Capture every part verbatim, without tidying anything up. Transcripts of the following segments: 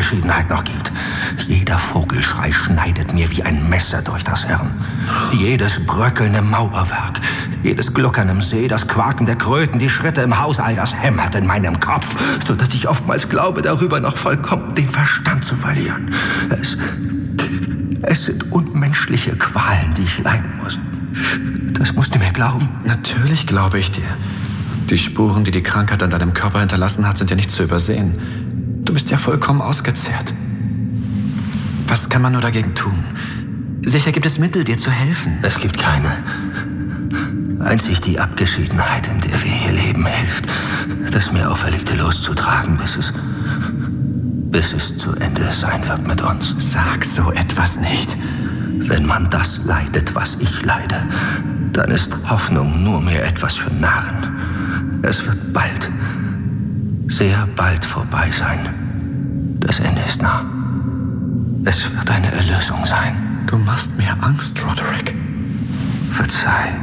Abgeschiedenheit noch gibt. Jeder Vogelschrei schneidet mir wie ein Messer durch das Hirn. Jedes Bröckeln im Mauerwerk, jedes Gluckern im See, das Quaken der Kröten, die Schritte im Haus, all das hämmert in meinem Kopf, so dass ich oftmals glaube, darüber noch vollkommen den Verstand zu verlieren. Es, es sind unmenschliche Qualen, die ich leiden muss. Das musst du mir glauben. Natürlich glaube ich dir. Die Spuren, die die Krankheit an deinem Körper hinterlassen hat, sind ja nicht zu übersehen. Du bist ja vollkommen ausgezehrt. Was kann man nur dagegen tun? Sicher gibt es Mittel, dir zu helfen. Es gibt keine. Einzig die Abgeschiedenheit, in der wir hier leben, hilft, das mir Auferlegte loszutragen, bis es, bis es zu Ende sein wird mit uns. Sag so etwas nicht. Wenn man das leidet, was ich leide, dann ist Hoffnung nur mehr etwas für Narren. Es wird bald, sehr bald vorbei sein. Das Ende ist nah. Es wird eine Erlösung sein. Du machst mir Angst, Roderick. Verzeih.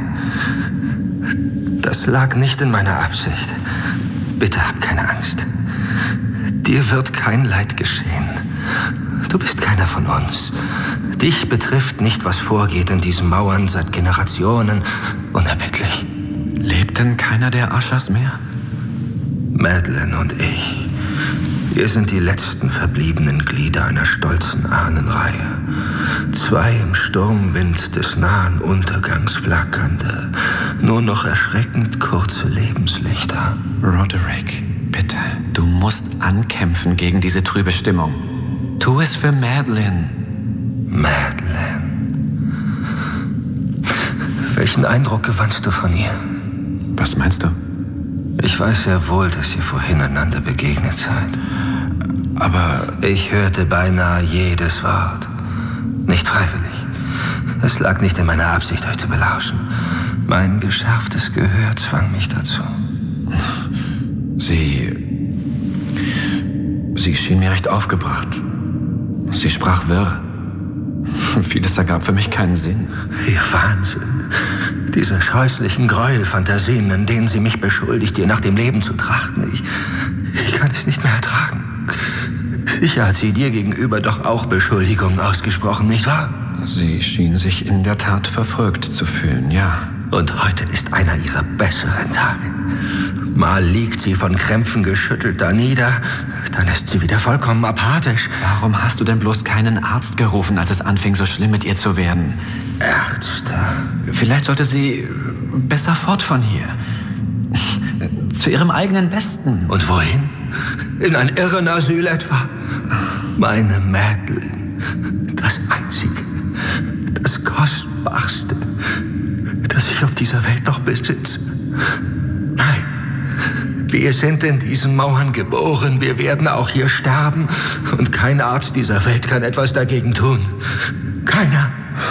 Das lag nicht in meiner Absicht. Bitte hab keine Angst. Dir wird kein Leid geschehen. Du bist keiner von uns. Dich betrifft nicht, was vorgeht in diesen Mauern seit Generationen. Unerbittlich. Lebt denn keiner der Ushers mehr? Madeleine und ich. Wir sind die letzten verbliebenen Glieder einer stolzen Ahnenreihe. Zwei im Sturmwind des nahen Untergangs flackernde, nur noch erschreckend kurze Lebenslichter. Roderick, bitte, du musst ankämpfen gegen diese trübe Stimmung. Tu es für Madeleine. Madeleine. Welchen Eindruck gewannst du von ihr? Was meinst du? Ich weiß sehr wohl, dass ihr vorhin einander begegnet seid. Aber ich hörte beinahe jedes Wort. Nicht freiwillig. Es lag nicht in meiner Absicht, euch zu belauschen. Mein geschärftes Gehör zwang mich dazu. Sie... Sie schien mir recht aufgebracht. Sie sprach wirr. Vieles ergab für mich keinen Sinn. Ihr Wahnsinn. Diese scheußlichen Gräuelfantasien, in denen sie mich beschuldigt, ihr nach dem Leben zu trachten. Ich, ich kann es nicht mehr ertragen. Sicher hat sie dir gegenüber doch auch Beschuldigungen ausgesprochen, nicht wahr? Sie schien sich in der Tat verfolgt zu fühlen, ja. Und heute ist einer ihrer besseren Tage. Mal liegt sie von Krämpfen geschüttelt da nieder, dann ist sie wieder vollkommen apathisch. Warum hast du denn bloß keinen Arzt gerufen, als es anfing, so schlimm mit ihr zu werden? Ärzte? Vielleicht sollte sie besser fort von hier. Zu ihrem eigenen Besten. Und wohin? In ein Irrenasyl etwa? Meine Madeleine, das Einzige, das Kostbarste, das ich auf dieser Welt noch besitze. Nein, wir sind in diesen Mauern geboren, wir werden auch hier sterben und kein Arzt dieser Welt kann etwas dagegen tun. Keiner.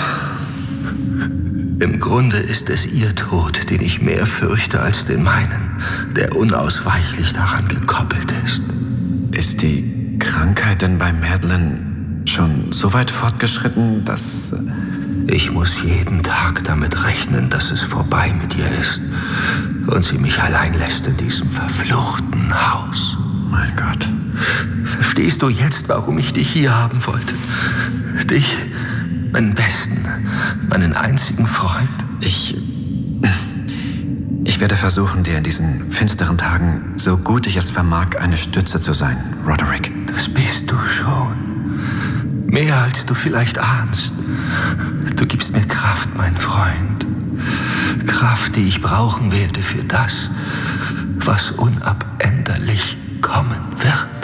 Im Grunde ist es ihr Tod, den ich mehr fürchte als den meinen, der unausweichlich daran gekoppelt ist. Ist die Krankheit denn bei Madeleine schon so weit fortgeschritten, dass... Ich muss jeden Tag damit rechnen, dass es vorbei mit ihr ist und sie mich allein lässt in diesem verfluchten Haus. Mein Gott. Verstehst du jetzt, warum ich dich hier haben wollte? Dich, meinen besten, meinen einzigen Freund. Ich... Ich werde versuchen, dir in diesen finsteren Tagen, so gut ich es vermag, eine Stütze zu sein, Roderick. Das bist du schon. Mehr als du vielleicht ahnst. Du gibst mir Kraft, mein Freund. Kraft, die ich brauchen werde für das, was unabänderlich kommen wird.